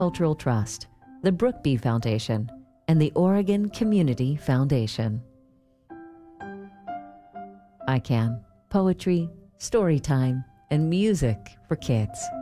Cultural Trust, the Brookby Foundation, and the Oregon Community Foundation. I Can, poetry, story time, and music for kids.